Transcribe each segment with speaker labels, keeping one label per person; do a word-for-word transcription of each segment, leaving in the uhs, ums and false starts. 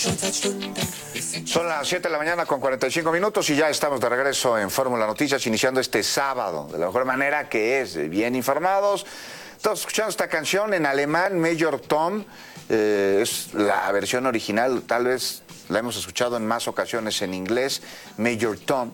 Speaker 1: Son las siete de la mañana con cuarenta y cinco minutos y ya estamos de regreso en Fórmula Noticias, iniciando este sábado de la mejor manera, que es bien informados. Estamos escuchando esta canción en alemán, Major Tom. Eh, es la versión original, tal vez la hemos escuchado en más ocasiones en inglés, Major Tom.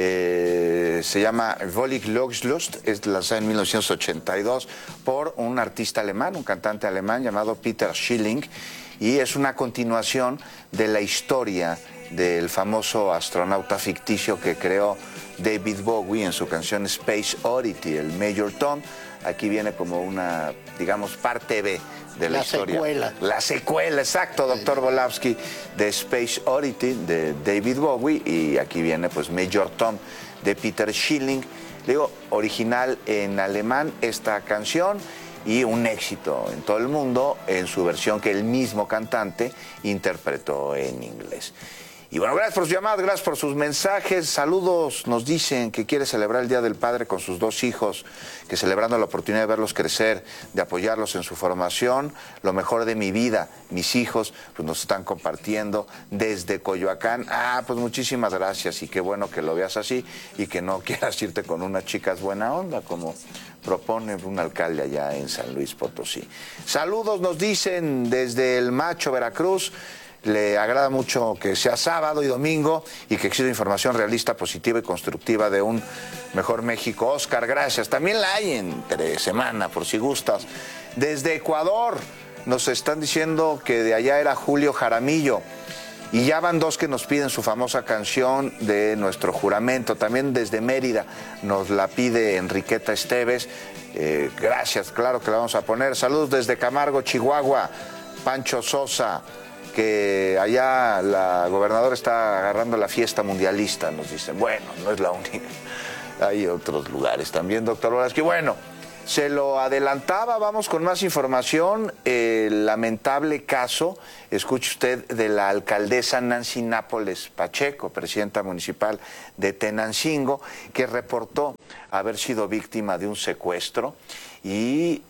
Speaker 1: Eh, se llama Völlig Lust, es lanzada en mil novecientos ochenta y dos por un artista alemán, un cantante alemán llamado Peter Schilling, y es una continuación de la historia del famoso astronauta ficticio que creó David Bowie en su canción Space Oddity, el Major Tom. Aquí viene como una, digamos, parte B de la, la historia.
Speaker 2: Secuela.
Speaker 1: La secuela, exacto, doctor Volowski, de Space Oddity de David Bowie, y aquí viene pues Major Tom de Peter Schilling. Digo, original en alemán esta canción y un éxito en todo el mundo en su versión que el mismo cantante interpretó en inglés. Y bueno, gracias por sus llamadas, gracias por sus mensajes. Saludos, nos dicen que quiere celebrar el Día del Padre con sus dos hijos, que celebrando la oportunidad de verlos crecer, de apoyarlos en su formación, lo mejor de mi vida, mis hijos, pues nos están compartiendo desde Coyoacán. Ah, pues muchísimas gracias y qué bueno que lo veas así y que no quieras irte con unas chicas buena onda, como propone un alcalde allá en San Luis Potosí. Saludos, nos dicen desde El Macho, Veracruz. Le agrada mucho que sea sábado y domingo y que exista información realista, positiva y constructiva de un mejor México. Oscar, gracias. También la hay entre semana, por si gustas. Desde Ecuador nos están diciendo que de allá era Julio Jaramillo. Y ya van dos que nos piden su famosa canción de Nuestro Juramento. También desde Mérida nos la pide Enriqueta Esteves. Eh, gracias, claro que la vamos a poner. Saludos desde Camargo, Chihuahua. Pancho Sosa, que allá la gobernadora está agarrando la fiesta mundialista, nos dicen. Bueno, no es la única, hay otros lugares también, doctor Volowski. Bueno, se lo adelantaba, vamos con más información. El lamentable caso, escuche usted, de la alcaldesa Nancy Nápoles Pacheco, presidenta municipal de Tenancingo, que reportó haber sido víctima de un secuestro y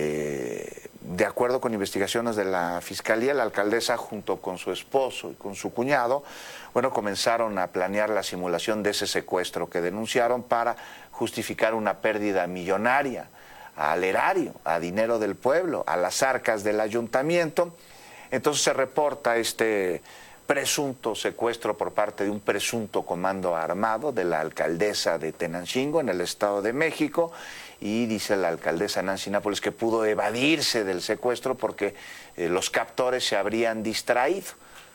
Speaker 1: eh, de acuerdo con investigaciones de la Fiscalía, la alcaldesa junto con su esposo y con su cuñado, bueno, comenzaron a planear la simulación de ese secuestro que denunciaron para justificar una pérdida millonaria al erario, a dinero del pueblo, a las arcas del ayuntamiento. Entonces se reporta este presunto secuestro por parte de un presunto comando armado de la alcaldesa de Tenancingo en el Estado de México. Y dice la alcaldesa Nancy Nápoles que pudo evadirse del secuestro porque eh, los captores se habrían distraído.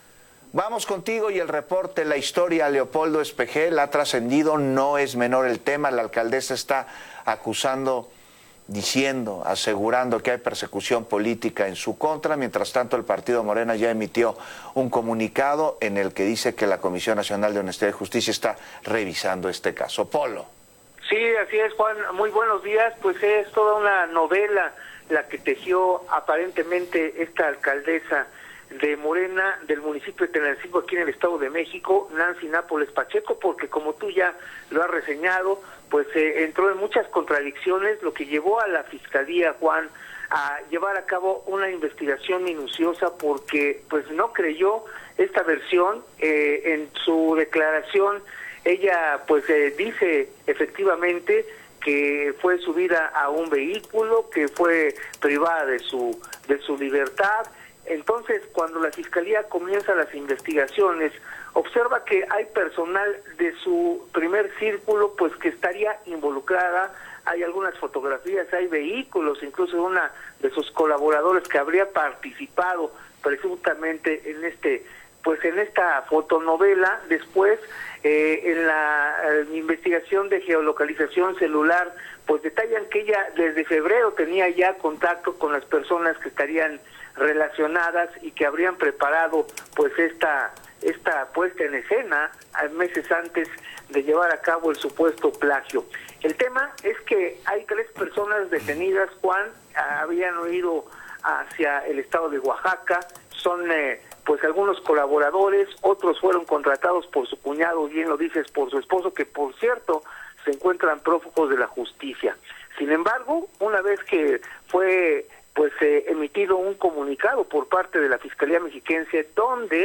Speaker 1: Vamos contigo y el reporte, la historia. Leopoldo Espejel ha trascendido, no es menor el tema. La alcaldesa está acusando, diciendo, asegurando que hay persecución política en su contra. Mientras tanto, el partido Morena ya emitió un comunicado en el que dice que la Comisión Nacional de Honestidad y Justicia está revisando este caso. Polo.
Speaker 3: Sí, así es, Juan. Muy buenos días. Pues es toda una novela la que tejió aparentemente esta alcaldesa de Morena del municipio de Tenancingo aquí en el Estado de México, Nancy Nápoles Pacheco, porque como tú ya lo has reseñado, pues eh, entró en muchas contradicciones, lo que llevó a la Fiscalía, Juan, a llevar a cabo una investigación minuciosa porque pues no creyó esta versión. Eh, en su declaración ella pues eh, dice efectivamente que fue subida a un vehículo, que fue privada de su de su libertad. Entonces, cuando la Fiscalía comienza las investigaciones, observa que hay personal de su primer círculo pues que estaría involucrada. Hay algunas fotografías, hay vehículos, incluso una de sus colaboradores que habría participado presuntamente en este pues en esta fotonovela. Después eh, en la eh, investigación de geolocalización celular pues detallan que ella desde febrero tenía ya contacto con las personas que estarían relacionadas y que habrían preparado pues esta esta puesta en escena meses antes de llevar a cabo el supuesto plagio. El tema es que hay tres personas detenidas, Juan, habían ido hacia el estado de Oaxaca, son eh, pues algunos colaboradores, otros fueron contratados por su cuñado, bien lo dices, por su esposo, que por cierto se encuentran prófugos de la justicia. Sin embargo, una vez que fue pues eh, emitido un comunicado por parte de la Fiscalía Mexiquense donde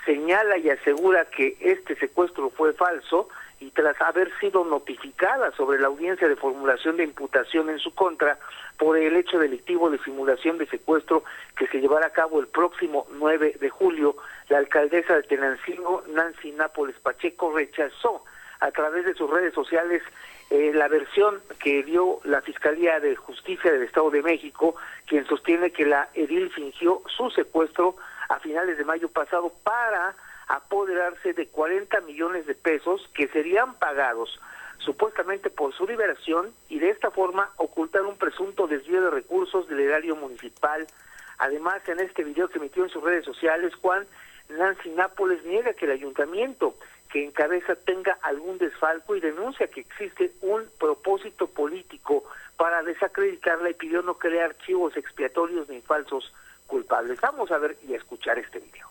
Speaker 3: señala y asegura que este secuestro fue falso y tras haber sido notificada sobre la audiencia de formulación de imputación en su contra por el hecho delictivo de simulación de secuestro que se llevará a cabo el próximo nueve de julio, la alcaldesa de Tenancingo, Nancy Nápoles Pacheco, rechazó a través de sus redes sociales eh, la versión que dio la Fiscalía de Justicia del Estado de México, quien sostiene que la edil fingió su secuestro a finales de mayo pasado para apoderarse de cuarenta millones de pesos que serían pagados supuestamente por su liberación y de esta forma ocultar un presunto desvío de recursos del erario municipal. Además, en este video que emitió en sus redes sociales, Juan, Nancy Nápoles niega que el ayuntamiento que encabeza tenga algún desfalco y denuncia que existe un propósito político para desacreditarla y pidió no crear archivos expiatorios ni falsos culpables. Vamos a ver y a escuchar este video.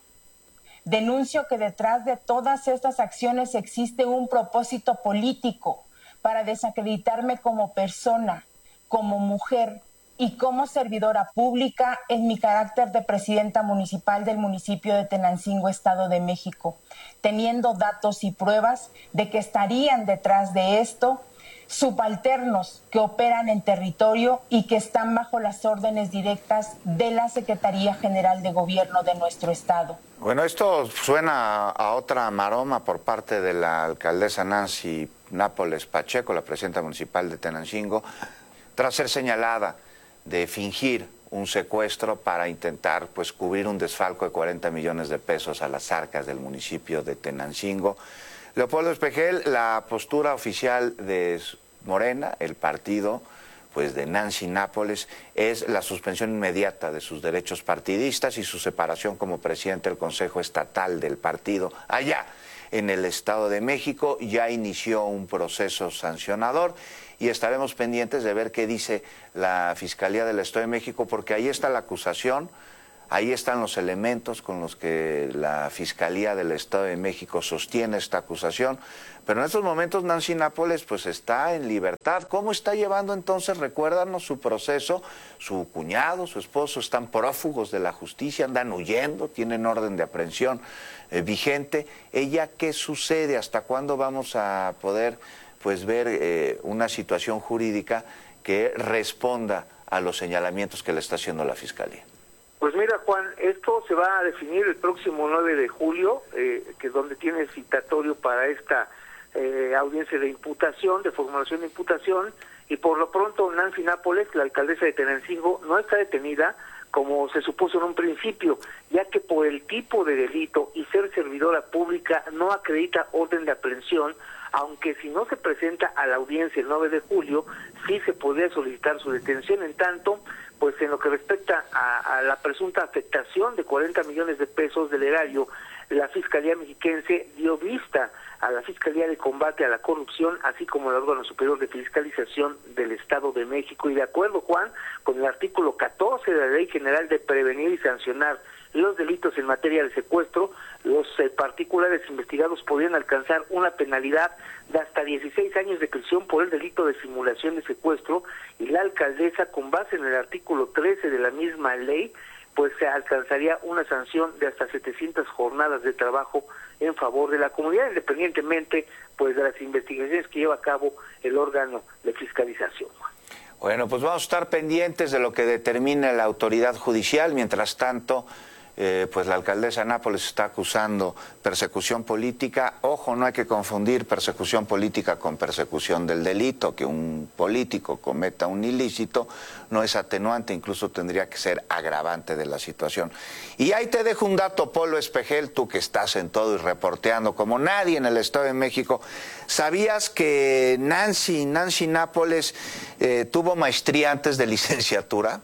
Speaker 2: Denuncio que detrás de todas estas acciones existe un propósito político para desacreditarme como persona, como mujer y como servidora pública en mi carácter de presidenta municipal del municipio de Tenancingo, Estado de México, teniendo datos y pruebas de que estarían detrás de esto subalternos que operan en territorio y que están bajo las órdenes directas de la Secretaría General de Gobierno de nuestro estado.
Speaker 1: Bueno, esto suena a otra maroma por parte de la alcaldesa Nancy Nápoles Pacheco, la presidenta municipal de Tenancingo, tras ser señalada de fingir un secuestro para intentar pues cubrir un desfalco de cuarenta millones de pesos a las arcas del municipio de Tenancingo. Leopoldo Espejel, la postura oficial de Morena, el partido pues de Nancy Nápoles, es la suspensión inmediata de sus derechos partidistas y su separación como presidente del Consejo Estatal del partido allá en el Estado de México. Ya inició un proceso sancionador y estaremos pendientes de ver qué dice la Fiscalía del Estado de México, porque ahí está la acusación. Ahí están los elementos con los que la Fiscalía del Estado de México sostiene esta acusación, pero en estos momentos Nancy Nápoles pues está en libertad. ¿Cómo está llevando entonces? Recuérdanos su proceso. Su cuñado, su esposo están prófugos de la justicia, andan huyendo, tienen orden de aprehensión eh, vigente. ¿Ella qué sucede? ¿Hasta cuándo vamos a poder pues ver eh, una situación jurídica que responda a los señalamientos que le está haciendo la Fiscalía?
Speaker 3: Pues mira, Juan, esto se va a definir el próximo nueve de julio, eh, que es donde tiene citatorio para esta eh, audiencia de imputación, de formulación de imputación, y por lo pronto Nancy Nápoles, la alcaldesa de Tenancingo, no está detenida como se supuso en un principio, ya que por el tipo de delito y ser servidora pública no acredita orden de aprehensión, aunque si no se presenta a la audiencia el nueve de julio, sí se podría solicitar su detención. En tanto, pues en lo que respecta a, a la presunta afectación de cuarenta millones de pesos del erario, la Fiscalía Mexiquense dio vista a la Fiscalía de Combate a la Corrupción, así como al órgano superior de fiscalización del Estado de México. Y de acuerdo, Juan, con el artículo catorce de la Ley General de Prevenir y Sancionar los delitos en materia de secuestro, los eh, particulares investigados podrían alcanzar una penalidad de hasta dieciséis años de prisión por el delito de simulación de secuestro, y la alcaldesa, con base en el artículo trece de la misma ley, pues se alcanzaría una sanción de hasta setecientas jornadas de trabajo en favor de la comunidad, independientemente pues de las investigaciones que lleva a cabo el órgano de fiscalización.
Speaker 1: Bueno, pues vamos a estar pendientes de lo que determine la autoridad judicial. Mientras tanto, eh, pues la alcaldesa Nápoles está acusando persecución política. Ojo, no hay que confundir persecución política con persecución del delito. Que un político cometa un ilícito no es atenuante, incluso tendría que ser agravante de la situación. Y ahí te dejo un dato, Polo Espejel, tú que estás en todo y reporteando como nadie en el Estado de México. ¿Sabías que Nancy, Nancy Nápoles eh, tuvo maestría antes de licenciatura?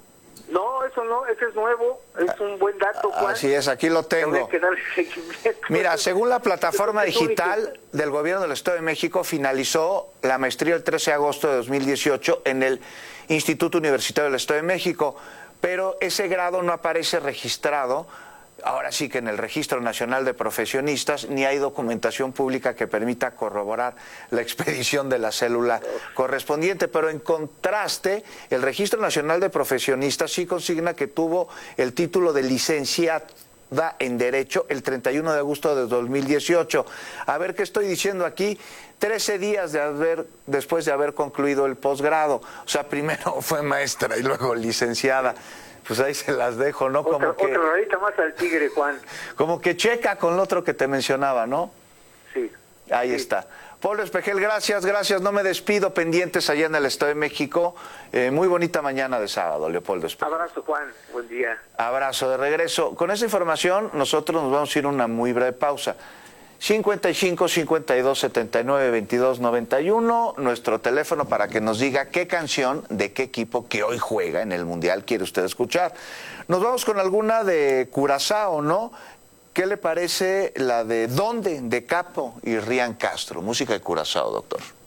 Speaker 3: No, eso no, ese es nuevo, es un buen dato, Juan.
Speaker 1: Así es, aquí lo tengo. Mira, según la plataforma digital del Gobierno del Estado de México, finalizó la maestría el trece de agosto de dos mil dieciocho en el Instituto Universitario del Estado de México, pero ese grado no aparece registrado, ahora sí que en el Registro Nacional de Profesionistas, ni hay documentación pública que permita corroborar la expedición de la célula correspondiente. Pero en contraste, el Registro Nacional de Profesionistas sí consigna que tuvo el título de licenciado en Derecho el treinta y uno de agosto de dos mil dieciocho. A ver qué estoy diciendo aquí. trece días de haber, después de haber concluido el posgrado. O sea, primero fue maestra y luego licenciada. Pues ahí se las dejo, ¿no? Como
Speaker 3: otra,
Speaker 1: que,
Speaker 3: otra rayita más al tigre, Juan.
Speaker 1: Como que checa con lo otro que te mencionaba, ¿no?
Speaker 3: Sí.
Speaker 1: Ahí
Speaker 3: sí.
Speaker 1: está. Pablo Espejel, gracias, gracias. No me despido, pendientes allá en el Estado de México. Eh, muy bonita mañana de sábado, Leopoldo Espejel.
Speaker 3: Abrazo, Juan. Buen día.
Speaker 1: Abrazo de regreso. Con esa información, nosotros nos vamos a ir a una muy breve pausa. cincuenta y cinco, cincuenta y dos, setenta y nueve, veintidós, noventa y uno, nuestro teléfono para que nos diga qué canción de qué equipo que hoy juega en el Mundial quiere usted escuchar. Nos vamos con alguna de Curazao, ¿no? ¿Qué le parece la de ¿Dónde? De Capo y Rian Castro? Música de Curazao, doctor.